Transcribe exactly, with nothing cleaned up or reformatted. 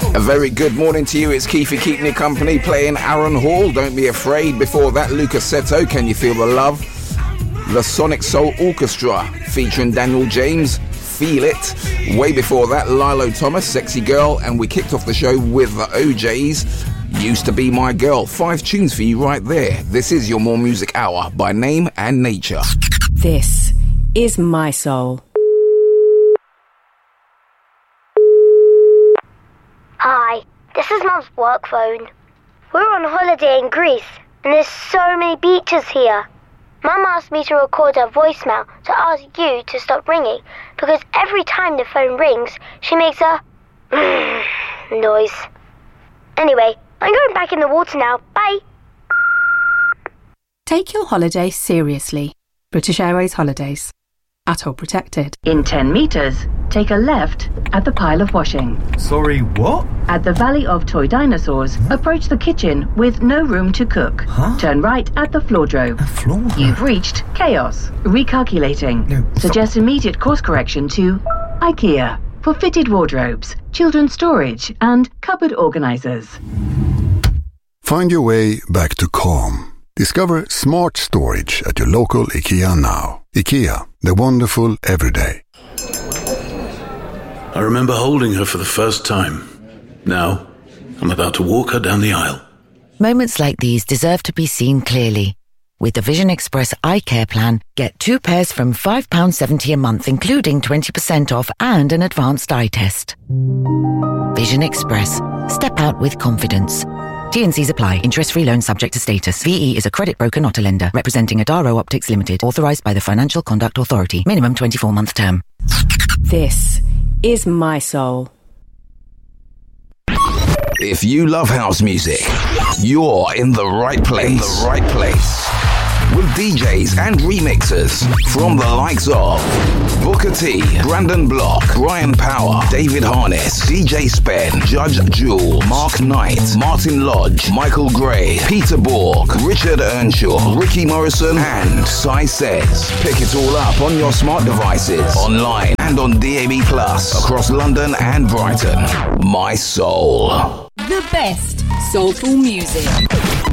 A very good morning to you. It's Keefe Keepney Company playing Aaron Hall, Don't Be Afraid. Before that, Lucas Seto, Can You Feel the Love? The Sonic Soul Orchestra featuring Daniel James, Feel It. Way before that, Lilo Thomas, Sexy Girl. And we kicked off the show with the O Js, Used to Be My Girl. Five tunes for you right there. This is your More Music Hour by Name and Nature. This is My Soul. Hi, this is Mum's work phone. We're on holiday in Greece, and there's so many beaches here. Mum asked me to record her voicemail to ask you to stop ringing, because every time the phone rings, she makes a noise. Anyway, I'm going back in the water now. Bye. Take your holiday seriously. British Airways Holidays. Atoll protected. In ten metres, take a left at the pile of washing. Sorry, what? At the Valley of Toy Dinosaurs, huh? Approach the kitchen with no room to cook. Huh? Turn right at the floordrobe. A floor? You've reached Chaos. Recalculating. No, Suggest immediate course correction to IKEA for fitted wardrobes, children's storage and cupboard organisers. Find your way back to calm. Discover smart storage at your local IKEA now. IKEA, the wonderful everyday. I remember holding her for the first time. Now, I'm about to walk her down the aisle. Moments like these deserve to be seen clearly. With the Vision Express Eye Care Plan, get two pairs from five pounds seventy a month, including twenty percent off and an advanced eye test. Vision Express. Step out with confidence. T and C's apply. Interest-free loan subject to status. V E is a credit broker, not a lender. Representing Adaro Optics Limited. Authorised by the Financial Conduct Authority. Minimum twenty-four month term. This is My Soul. If you love house music, you're in the right place. In the right place. With D Js and remixers from the likes of Booker T, Brandon Block, Brian Power, David Harness, D J Spen, Judge Jewel, Mark Knight, Martin Lodge, Michael Gray, Peter Borg, Richard Earnshaw, Ricky Morrison, and Sai Says. Pick it all up on your smart devices, online and on D A B Plus across London and Brighton. My Soul. The best soulful music.